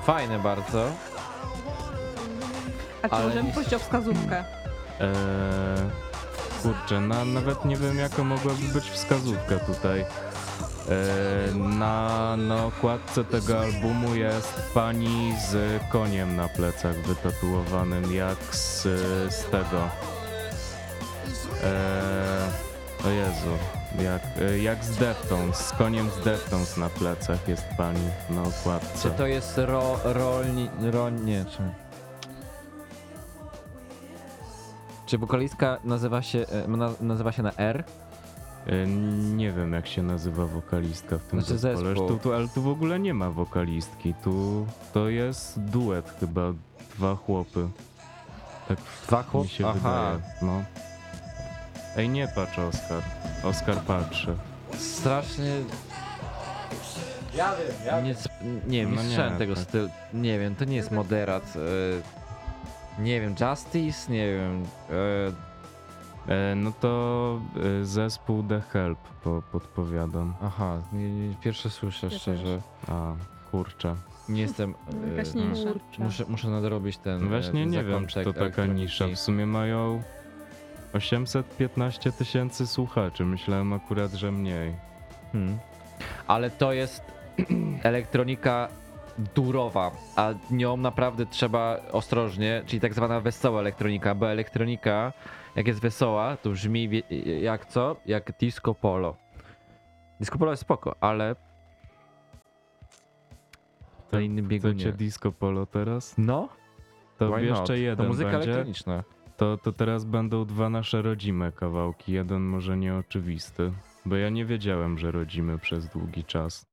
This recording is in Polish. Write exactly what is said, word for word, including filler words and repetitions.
Fajne bardzo. A czy Ale możemy nie- prosić o wskazówkę? Eee, kurczę, no, nawet nie wiem jaka mogłaby być wskazówka tutaj. Eee, na, na okładce tego albumu jest pani z koniem na plecach wytatuowanym, jak z, z tego. Eee, o Jezu, jak, e, jak z Deftones, z koniem z Deftones na plecach jest pani na okładce. Czy to jest ro, rolni... Ro, nie, czy... Czy wokalistka nazywa się, e, na, nazywa się na R? E, Nie wiem jak się nazywa wokalistka w tym Znaczy zespole, zespół. tu, tu, ale tu w ogóle nie ma wokalistki, tu to jest duet chyba, dwa chłopy. Tak Dwa mi chłop? się Aha. wydaje, no. Ej, nie patrz Oskar, Oskar patrzy. Strasznie... Ja wiem, ja nie, sp- nie wiem, No nie nie, słyszałem tego tak. stylu. Nie wiem, to nie jest moderat. E, nie wiem, Justice? Nie wiem. E, E, no to e, zespół The Help po, podpowiadam. aha, nie, nie, pierwsze słyszę Ja szczerze. A, kurczę. Nie jestem... Jakaś E, nisza. muszę, muszę nadrobić ten No właśnie e, nie wiem, zakączek czy to taka elektroniki. nisza. W sumie mają osiemset piętnaście tysięcy słuchaczy. Myślałem akurat, że mniej. Hmm. Ale to jest elektronika durowa, a nią naprawdę trzeba ostrożnie, czyli tak zwana wesoła elektronika, bo elektronika, jak jest wesoła, to brzmi wie- jak co? Jak disco polo. Disco polo jest spoko, ale to innym biegunie. Chcecie disco polo teraz? No, To why jeszcze not? jeden To muzyka będzie. elektroniczna. To, to teraz będą dwa nasze rodzime kawałki. Jeden może nieoczywisty. Bo ja nie wiedziałem, że rodzimy przez długi czas.